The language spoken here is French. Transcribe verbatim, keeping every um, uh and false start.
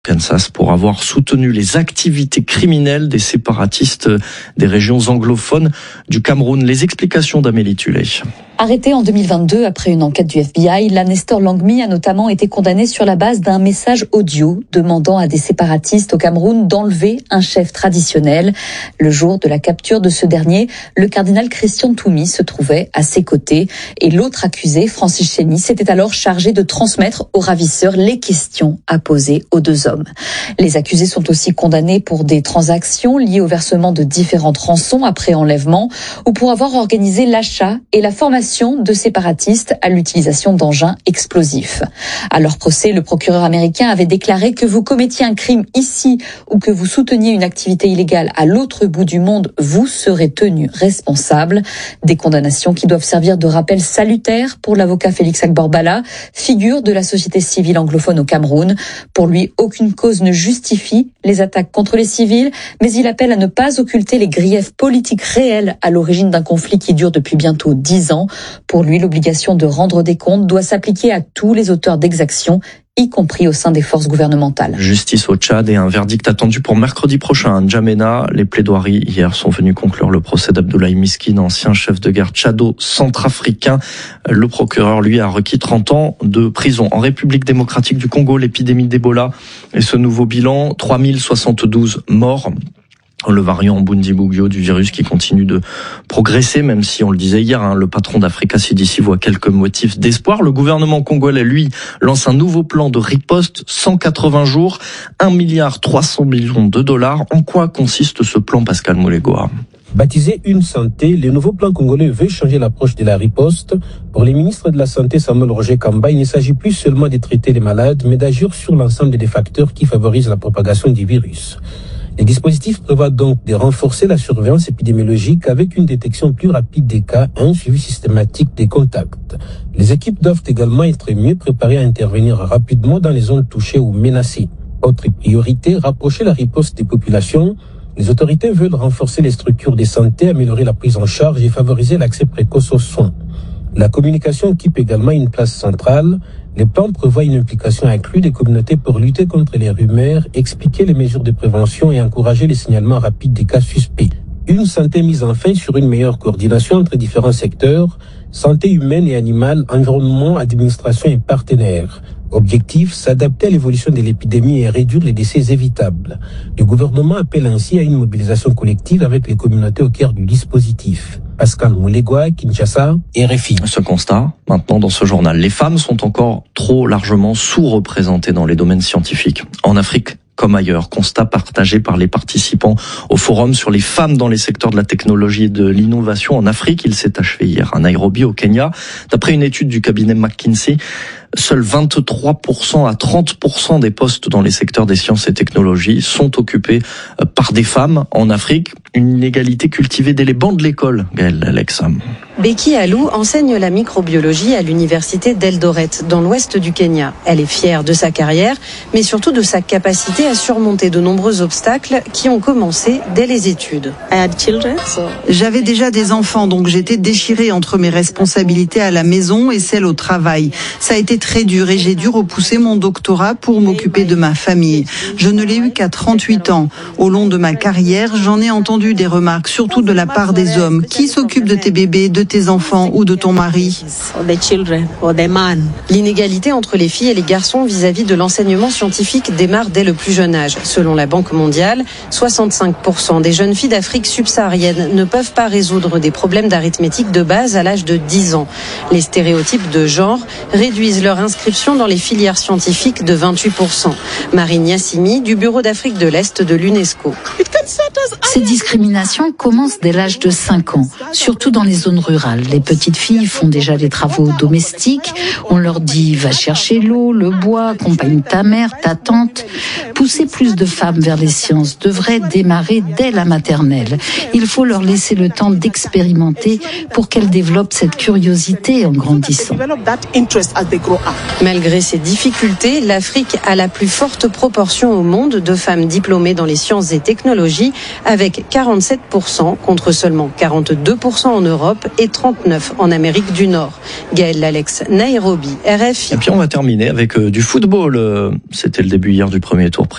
Kansas pour avoir soutenu les activités criminelles des séparatistes des régions anglophones du Cameroun. Les explications d'Amélie Tullet. Arrêté en deux mille vingt-deux après une enquête du F B I, la Nestor Langmi a notamment été condamné sur la base d'un message audio demandant à des séparatistes au Cameroun d'enlever un chef traditionnel. Le jour de la capture de ce dernier, le cardinal Christian Toumi se trouvait à ses côtés et l'autre accusé, Francis Chény, s'était alors chargé de transmettre aux ravisseurs les questions à poser aux deux hommes. Les accusés sont aussi condamnés pour des transactions liées au versement de différentes rançons après enlèvement ou pour avoir organisé l'achat et la formation de séparatistes à l'utilisation d'engins explosifs. À leur procès, le procureur américain avait déclaré que vous commettiez un crime ici ou que vous souteniez une activité illégale à l'autre bout du monde, vous serez tenu responsable. Des condamnations qui doivent servir de rappel salutaire pour l'avocat Félix Agborbala, figure de la société civile anglophone au Cameroun. Pour lui, aucune cause ne justifie les attaques contre les civils, mais il appelle à ne pas occulter les griefs politiques réels à l'origine d'un conflit qui dure depuis bientôt dix ans. Pour lui, l'obligation de rendre des comptes doit s'appliquer à tous les auteurs d'exactions, y compris au sein des forces gouvernementales. Justice au Tchad et un verdict attendu pour mercredi prochain à N'Djamena. Les plaidoiries hier sont venues conclure le procès d'Abdoulaye Miskine, ancien chef de guerre tchado-centrafricain. Le procureur, lui, a requis trente ans de prison. En République démocratique du Congo, l'épidémie d'Ebola et ce nouveau bilan, trois mille soixante-douze morts. Le variant Bundibugyo du virus qui continue de progresser, même si on le disait hier, hein, le patron d'Africa C D C voit quelques motifs d'espoir. Le gouvernement congolais, lui, lance un nouveau plan de riposte, cent quatre-vingts jours, un milliard trois cents millions de dollars. En quoi consiste ce plan, Pascal Moulégoa ? Baptisé Une Santé, le nouveau plan congolais veut changer l'approche de la riposte. Pour les ministres de la Santé Samuel Roger Kamba, il ne s'agit plus seulement de traiter les malades, mais d'agir sur l'ensemble des facteurs qui favorisent la propagation du virus. Les dispositifs prévoient donc de renforcer la surveillance épidémiologique avec une détection plus rapide des cas et un suivi systématique des contacts. Les équipes doivent également être mieux préparées à intervenir rapidement dans les zones touchées ou menacées. Autre priorité, rapprocher la riposte des populations. Les autorités veulent renforcer les structures de santé, améliorer la prise en charge et favoriser l'accès précoce aux soins. La communication occupe également une place centrale. Les plans prévoient une implication accrue des communautés pour lutter contre les rumeurs, expliquer les mesures de prévention et encourager les signalements rapides des cas suspects. Une santé mise enfin sur une meilleure coordination entre différents secteurs, santé humaine et animale, environnement, administration et partenaires. Objectif, s'adapter à l'évolution de l'épidémie et réduire les décès évitables. Le gouvernement appelle ainsi à une mobilisation collective avec les communautés au cœur du dispositif. Pascal Moulégoa, Kinshasa, R F I. Ce constat, maintenant dans ce journal, les femmes sont encore trop largement sous-représentées dans les domaines scientifiques. En Afrique comme ailleurs, constat partagé par les participants au forum sur les femmes dans les secteurs de la technologie et de l'innovation en Afrique. Il s'est achevé hier à Nairobi, au Kenya. D'après une étude du cabinet McKinsey, seuls vingt-trois pour cent à trente pour cent des postes dans les secteurs des sciences et technologies sont occupés par des femmes en Afrique. Une inégalité cultivée dès les bancs de l'école, Gaëlle Alexa. Becky Alou enseigne la microbiologie à l'université d'Eldoret, dans l'ouest du Kenya. Elle est fière de sa carrière, mais surtout de sa capacité à surmonter de nombreux obstacles qui ont commencé dès les études. J'avais déjà des enfants, donc j'étais déchirée entre mes responsabilités à la maison et celles au travail. Ça a été très dur et j'ai dû repousser mon doctorat pour m'occuper de ma famille. Je ne l'ai eu qu'à trente-huit ans. Au long de ma carrière, j'en ai entendu des remarques, surtout de la part des hommes. Qui s'occupe de tes bébés, de tes enfants ou de ton mari? L'inégalité entre les filles et les garçons vis-à-vis de l'enseignement scientifique démarre dès le plus jeune âge. Selon la Banque mondiale, soixante-cinq pour cent des jeunes filles d'Afrique subsaharienne ne peuvent pas résoudre des problèmes d'arithmétique de base à l'âge de dix ans. Les stéréotypes de genre réduisent leur inscription dans les filières scientifiques de vingt-huit pour cent. Marine Yassimi, du Bureau d'Afrique de l'Est de l'UNESCO. Ces discriminations commencent dès l'âge de cinq ans, surtout dans les zones rurales. Les petites filles font déjà les travaux domestiques. On leur dit « va chercher l'eau, le bois, accompagne ta mère, ta tante ». Pousser plus de femmes vers les sciences devrait démarrer dès la maternelle. Il faut leur laisser le temps d'expérimenter pour qu'elles développent cette curiosité en grandissant. Malgré ces difficultés, l'Afrique a la plus forte proportion au monde de femmes diplômées dans les sciences et technologies, avec quarante-sept pour cent contre seulement quarante-deux pour cent en Europe et trente-neuf pour cent en Amérique du Nord. Gaël Lalex, Nairobi, R F I. Et puis on va terminer avec euh, du football. C'était le début hier du premier tour